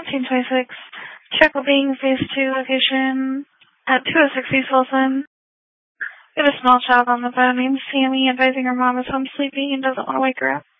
1426 Checkle Being Phase 2 location at 206 East Wilson. We have a small child on the phone named Sammy advising her mom is home sleeping and doesn't want to wake her up.